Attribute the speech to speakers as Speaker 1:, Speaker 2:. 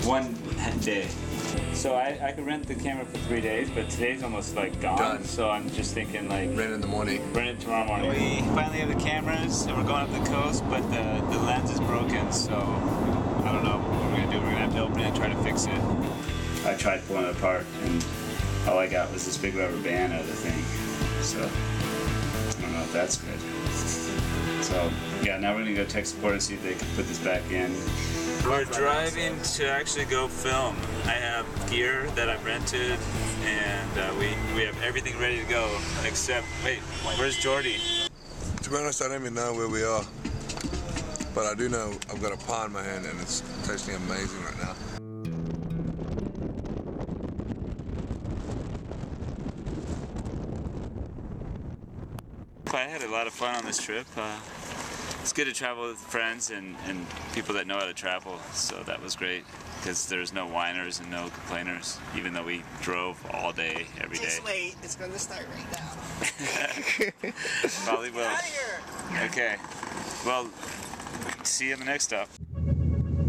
Speaker 1: One day. So I could rent the camera for 3 days, but today's almost like gone.
Speaker 2: Done.
Speaker 1: So I'm just thinking like
Speaker 2: Rent in the morning.
Speaker 1: rent it tomorrow morning. We finally have the cameras and we're going up the coast, but the lens is broken, so I don't know what we're gonna do. We're gonna have to open it and try to fix it. I tried pulling it apart and all I got was this big rubber band out of the thing. So I don't know if that's good. So yeah, now we're gonna go tech support and see if they can put this back in. We're driving to actually go film. I have gear that I've rented, and we have everything ready to go. Except, wait, where's Jordy?
Speaker 2: To be honest, I don't even know where we are. But I do know I've got a pie in my hand and it's tasting amazing right now.
Speaker 1: I had a lot of fun on this trip. It's good to travel with friends and people that know how to travel, so that was great because there's no whiners and no complainers, even though we drove all day, every day.
Speaker 3: Just wait, it's going to start right now.
Speaker 1: Probably will.
Speaker 3: Get out of here!
Speaker 1: Okay, well, see you in the next stop.